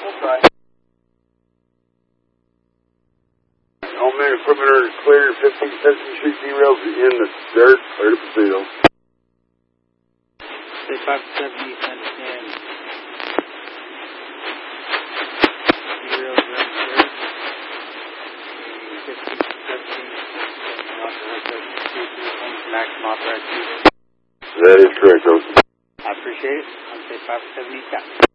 All men equipment are cleared. 15th Street derails in the dirt. Clear to proceed. Say 570, understand. Derails around the dirt. 15th, 17th, authorized maximum authorized speed. That is correct, Joseph. I appreciate it. I'll say 570 East.